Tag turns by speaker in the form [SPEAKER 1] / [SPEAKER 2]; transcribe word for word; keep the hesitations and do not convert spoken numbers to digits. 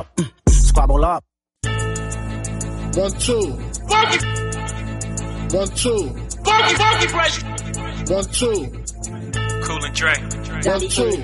[SPEAKER 1] Squabble up.
[SPEAKER 2] One, two.
[SPEAKER 3] Funky,
[SPEAKER 2] One, two.
[SPEAKER 3] funky, funky fresh.
[SPEAKER 2] One, two.
[SPEAKER 3] Cool and Dre.
[SPEAKER 2] One, two.